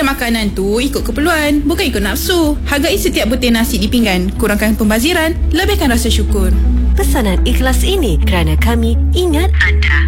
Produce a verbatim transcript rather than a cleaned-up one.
makanan tu ikut keperluan, bukan ikut nafsu. Hargai setiap butir nasi di pinggan, kurangkan pembaziran, lebihkan rasa syukur. Pesanan ikhlas ini kerana kami ingat anda.